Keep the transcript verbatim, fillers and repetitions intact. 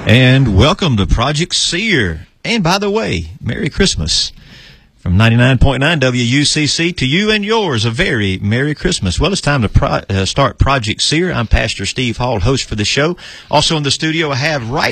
And welcome to Project Seer. And by the way, Merry Christmas. From ninety-nine point nine W U C C to you and yours, a very Merry Christmas. Well, it's time to pro- uh, start Project Seer. I'm Pastor Steve Hall, host for the show. Also in the studio, I have right